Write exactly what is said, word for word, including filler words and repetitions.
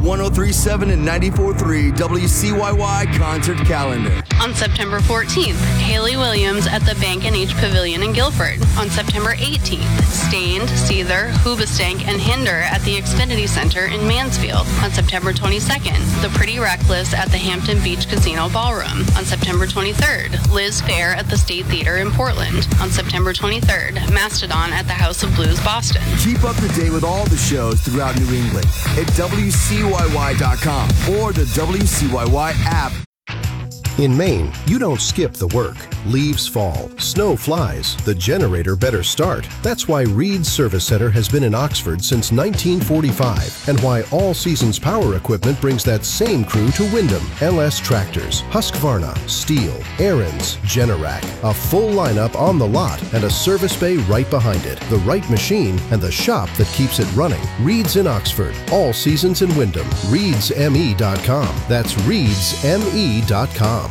one oh three point seven and ninety-four point three W C Y Y concert calendar. On September fourteenth, Haley Williams at the Bank and H Pavilion in Guilford. On September eighteenth, Stained, Seether, Hoobastank, and Hinder at the Xfinity Center in Mansfield. On September twenty-second, The Pretty Reckless at the Hampton Beach Casino Ballroom. On September twenty-third, Liz Phair at the State Theater in Portland. On September twenty-third, Mastodon at the House of Blues Boston. Keep up to date with all the shows throughout New England at W C Y Y dot com or the W C Y Y app. In Maine, you don't skip the work. Leaves fall, snow flies, the generator better start. That's why Reed's Service Center has been in Oxford since nineteen forty-five, and why All Seasons Power Equipment brings that same crew to Wyndham. L S Tractors, Husqvarna, Steel, Aaron's, Generac. A full lineup on the lot and a service bay right behind it. The right machine and the shop that keeps it running. Reed's in Oxford, All Seasons in Wyndham. Reeds M E dot com. That's Reeds M E dot com.